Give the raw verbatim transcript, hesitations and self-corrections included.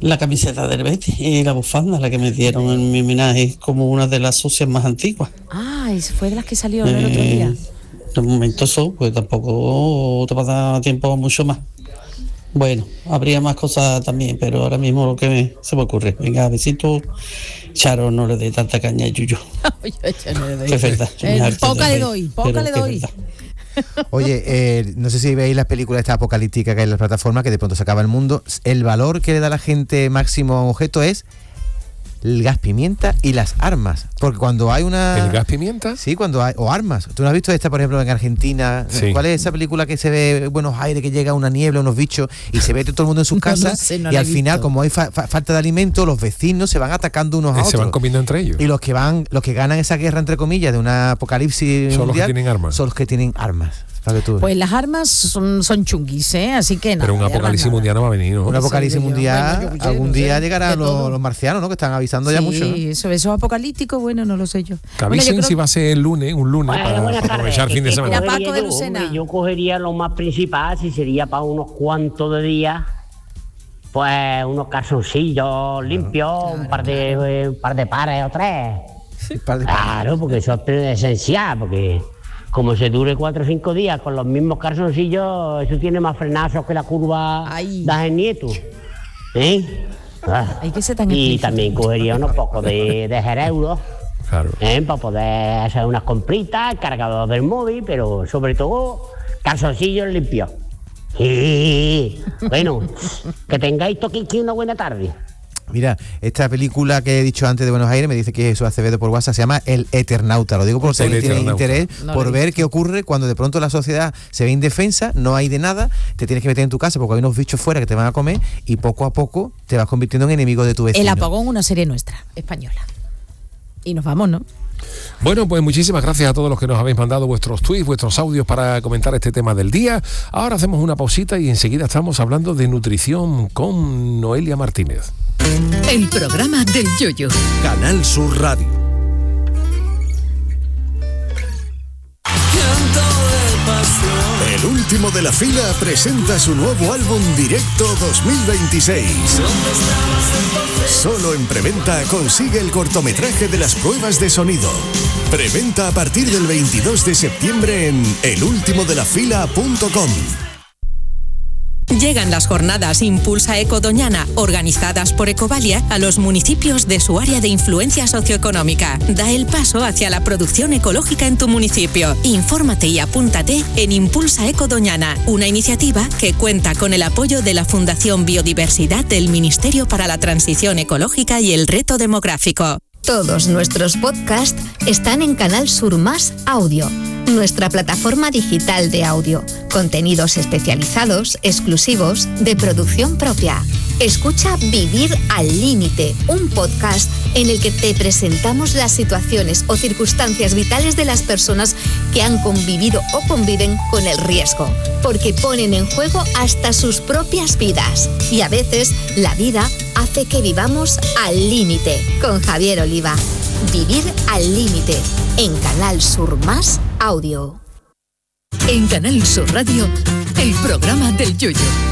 la camiseta del Betis y la bufanda, la que me dieron en mi homenaje, como una de las socias más antiguas. Ah, y fue de las que salió el Eh, otro día. De momento eso, pues tampoco te pasa tiempo mucho más. Bueno, habría más cosas también, pero ahora mismo lo que me, se me ocurre. Venga, besito. Charo, no le dé tanta caña a Yuyo. Que es verdad. Eh, poca le doy, poca le doy. Oye, eh, no sé si veis las películas esta apocalíptica que hay en las plataformas, que de pronto se acaba el mundo. El valor que le da la gente máximo a un objeto es el gas pimienta y las armas, porque cuando hay una... ¿El gas pimienta? Sí, cuando hay... o armas. ¿Tú no has visto esta, por ejemplo, en Argentina? Sí. ¿Cuál es esa película que se ve Buenos Aires, que llega una niebla, unos bichos, y se ve todo el mundo en sus No, casas, no sé, no y la al he final, visto. como hay fa- fa- falta de alimento, los vecinos se van atacando unos a Se otros. van comiendo entre ellos. Y los que van, los que ganan esa guerra, entre comillas, de una apocalipsis Son los que mundial, tienen armas. son los que tienen armas. Para que tú veas. Pues las armas son, son chunguis, ¿eh? Así que nada. Pero un de armas apocalipsis nada. mundial no va a venir, ¿no? Un apocalipsis Bueno, mundial, yo qué sé, algún no sé, día de llegarán los, todo. los marcianos, ¿no? Que están avisando ya mucho, ¿no? Sí, eso, eso apocalíptico, bueno, no lo sé yo. Que Bueno, yo avisen creo- si va a ser el lunes, un lunes, Bueno, para, buenas para aprovechar el fin de tardes. semana. Mira, Paco de yo, Lucena. hombre, yo cogería lo más principal, si sería para unos cuantos de días, pues unos calzoncillos limpios, un par de eh, un par de pares o tres. Un par de- Claro, porque eso es esencial, porque como se dure cuatro o cinco días con los mismos calzoncillos, eso tiene más frenazos que la curva Ay. de el nieto. ¿Eh? Ah. Hay que ser tan Y explícito. también cogería unos pocos de, de euros. Claro. ¿Eh? Para poder hacer unas compritas, cargador del móvil, pero sobre todo calzoncillos limpios. Y bueno, que tengáis toquiqui una buena tarde. Mira, esta película que he dicho antes de Buenos Aires, me dice que Jesús Acevedo por WhatsApp, se llama El Eternauta. Lo digo por si El alguien tiene Eternauta. interés, No por lo he ver visto. qué ocurre cuando de pronto la sociedad se ve indefensa, no hay de nada, te tienes que meter en tu casa porque hay unos bichos fuera que te van a comer y poco a poco te vas convirtiendo en enemigo de tu vecino. El apagón, una serie nuestra, española. Y nos vamos, ¿no? Bueno, pues muchísimas gracias a todos los que nos habéis mandado vuestros tweets, vuestros audios para comentar este tema del día. Ahora hacemos una pausita y enseguida estamos hablando de nutrición con Noelia Martínez. El programa del Yoyo. Canal Sur Radio. El último de la fila presenta su nuevo álbum Directo dos mil veintiséis. Solo en preventa consigue el cortometraje de las pruebas de sonido. Preventa a partir del veintidós de septiembre en el último de la fila punto com. Llegan las jornadas Impulsa Eco Doñana, organizadas por Ecovalia, a los municipios de su área de influencia socioeconómica. Da el paso hacia la producción ecológica en tu municipio. Infórmate y apúntate en Impulsa Eco Doñana, una iniciativa que cuenta con el apoyo de la Fundación Biodiversidad del Ministerio para la Transición Ecológica y el Reto Demográfico. Todos nuestros podcasts están en Canal Sur Más Audio, nuestra plataforma digital de audio. Contenidos especializados, exclusivos, de producción propia. Escucha Vivir al Límite, un podcast en el que te presentamos las situaciones o circunstancias vitales de las personas que han convivido o conviven con el riesgo, porque ponen en juego hasta sus propias vidas. Y a veces la vida hace que vivamos al límite. Con Javier Oliva. Vivir al Límite, en Canal Sur Más Audio. En Canal Sur Radio, el programa del Yoyo.